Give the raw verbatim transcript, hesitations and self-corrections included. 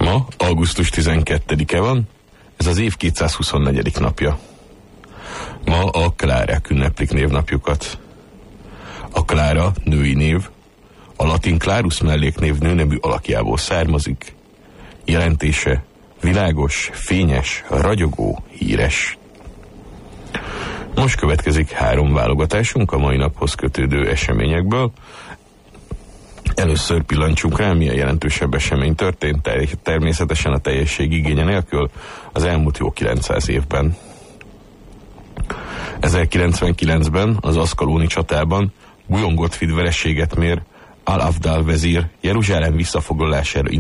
Ma augusztus tizenkettedike van, ez az év kétszázhuszonnegyedik napja. Ma a Klárák ünneplik névnapjukat. A Klára női név, a latin Clarus melléknév nőnemű alakjából származik. Jelentése világos, fényes, ragyogó, híres. Most következik három válogatásunk a mai naphoz kötődő eseményekből. Először pillancsunk rá, milyen jelentősebb esemény történt, természetesen a teljesség igénye nélkül az elmúlt jó kilencszáz évben. ezerkilencszázkilencben az aszkalóni csatában Bujon Gottfried vereséget mér, Al-Afdal vezír Jeruzsálem visszafoglalására